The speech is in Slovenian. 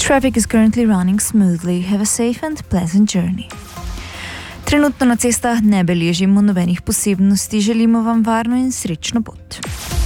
Traffic is currently running smoothly. Have a safe and pleasant journey. Trenutno na cestah ne beležimo nobenih posebnosti, želimo vam varno in srečno pot.